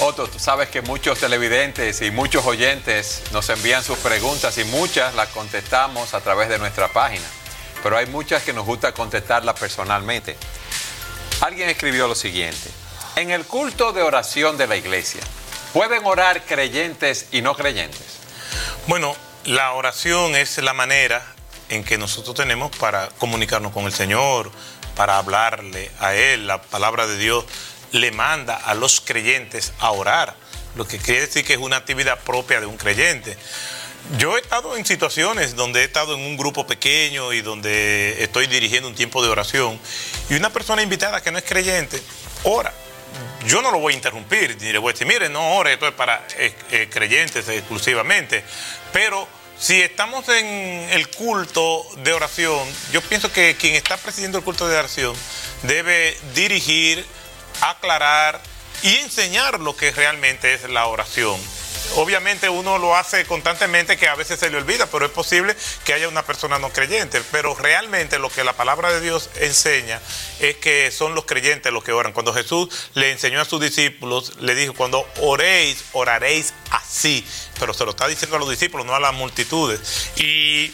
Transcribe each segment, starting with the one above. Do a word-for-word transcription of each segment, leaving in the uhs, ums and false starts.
Otto, tú sabes que muchos televidentes y muchos oyentes nos envían sus preguntas y muchas las contestamos a través de nuestra página, pero hay muchas que nos gusta contestarlas personalmente. Alguien escribió lo siguiente: en el culto de oración de la iglesia, ¿pueden orar creyentes y no creyentes? Bueno, la oración es la manera en que nosotros tenemos para comunicarnos con el Señor, para hablarle a Él. La palabra de Dios le manda a los creyentes a orar, lo que quiere decir que es una actividad propia de un creyente. Yo he estado en situaciones donde he estado en un grupo pequeño y donde estoy dirigiendo un tiempo de oración y una persona invitada que no es creyente ora. Yo no lo voy a interrumpir, ni le voy a decir, mire, no ore, esto es para eh, eh, creyentes exclusivamente. Pero si estamos en el culto de oración, yo pienso que quien está presidiendo el culto de oración debe dirigir, aclarar y enseñar lo que realmente es la oración. Obviamente uno lo hace constantemente, que a veces se le olvida, pero es posible que haya una persona no creyente. Pero realmente lo que la palabra de Dios enseña es que son los creyentes los que oran. Cuando Jesús le enseñó a sus discípulos, le dijo, cuando oréis, oraréis así. Pero se lo está diciendo a los discípulos, no a las multitudes. Y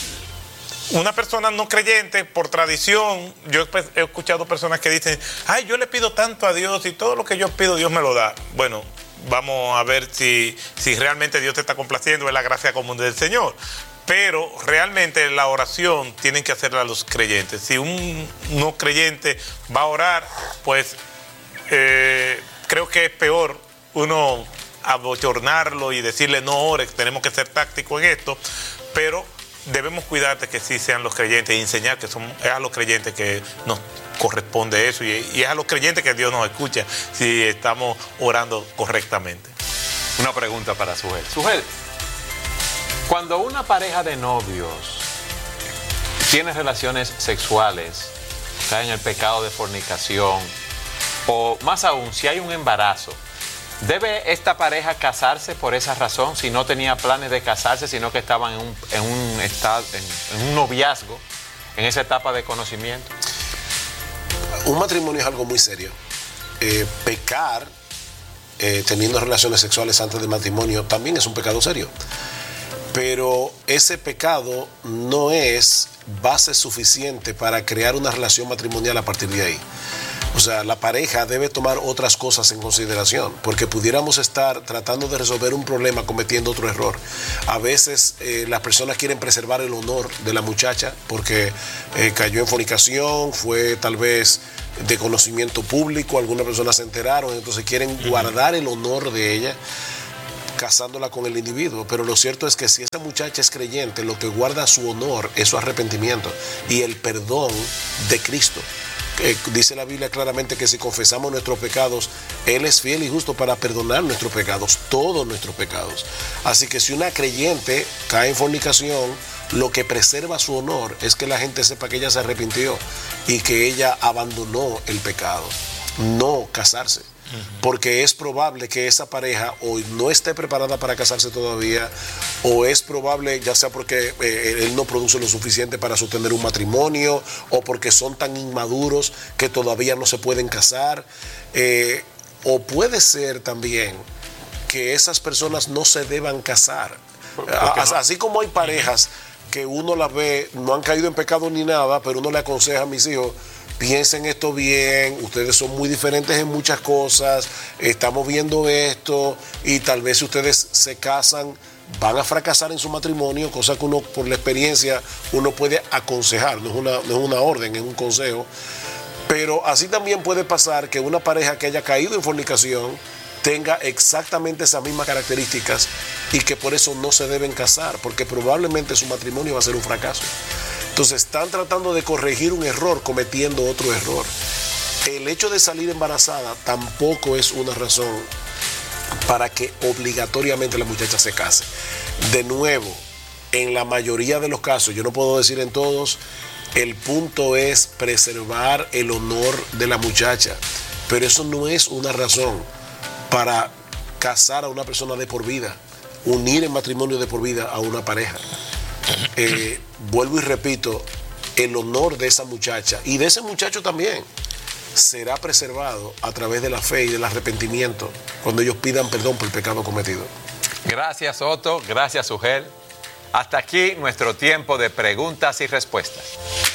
una persona no creyente, por tradición, yo he escuchado personas que dicen, ay, yo le pido tanto a Dios y todo lo que yo pido Dios me lo da. Bueno, vamos a ver si, si realmente Dios te está complaciendo, es la gracia común del Señor. Pero realmente la oración tienen que hacerla los creyentes. Si un no creyente va a orar, pues eh, creo que es peor uno abochornarlo y decirle no ores, tenemos que ser tácticos en esto, pero debemos cuidar de que sí sean los creyentes y enseñar que son, es a los creyentes que nos corresponde eso y, y es a los creyentes que Dios nos escucha si estamos orando correctamente. Una pregunta para Sujel. Sujel, cuando una pareja de novios tiene relaciones sexuales, cae en el pecado de fornicación, o más aún, si hay un embarazo, ¿debe esta pareja casarse por esa razón, si no tenía planes de casarse, sino que estaban en un, en un, estado, en, en un noviazgo, en esa etapa de conocimiento? Un matrimonio es algo muy serio. Eh, pecar eh, teniendo relaciones sexuales antes del matrimonio también es un pecado serio. Pero ese pecado no es base suficiente para crear una relación matrimonial a partir de ahí. O sea, la pareja debe tomar otras cosas en consideración, porque pudiéramos estar tratando de resolver un problema cometiendo otro error. A veces eh, las personas quieren preservar el honor de la muchacha porque eh, cayó en fornicación, fue tal vez de conocimiento público, algunas personas se enteraron, entonces quieren guardar el honor de ella casándola con el individuo. Pero lo cierto es que si esa muchacha es creyente, lo que guarda su honor es su arrepentimiento y el perdón de Cristo. Eh, dice la Biblia claramente que si confesamos nuestros pecados, Él es fiel y justo para perdonar nuestros pecados, todos nuestros pecados. Así que si una creyente cae en fornicación, lo que preserva su honor es que la gente sepa que ella se arrepintió y que ella abandonó el pecado, no casarse. Porque es probable que esa pareja o no esté preparada para casarse todavía, o es probable, ya sea porque eh, él no produce lo suficiente para sostener un matrimonio, o porque son tan inmaduros que todavía no se pueden casar, eh, o puede ser también que esas personas no se deban casar. A, así como hay parejas que uno las ve, no han caído en pecado ni nada, pero uno le aconseja a mis hijos, piensen esto bien, ustedes son muy diferentes en muchas cosas, estamos viendo esto y tal vez si ustedes se casan van a fracasar en su matrimonio, cosa que uno por la experiencia uno puede aconsejar, no es una, no es una orden, es un consejo. Pero así también puede pasar que una pareja que haya caído en fornicación tenga exactamente esas mismas características y que por eso no se deben casar, porque probablemente su matrimonio va a ser un fracaso. Entonces están tratando de corregir un error cometiendo otro error. El hecho de salir embarazada tampoco es una razón para que obligatoriamente la muchacha se case. De nuevo, en la mayoría de los casos, yo no puedo decir en todos, el punto es preservar el honor de la muchacha, pero eso no es una razón para casar a una persona de por vida, unir en matrimonio de por vida a una pareja. Eh, vuelvo y repito, el honor de esa muchacha y de ese muchacho también será preservado a través de la fe y del arrepentimiento cuando ellos pidan perdón por el pecado cometido. Gracias, Otto. Gracias, Sugel. Hasta aquí nuestro tiempo de preguntas y respuestas.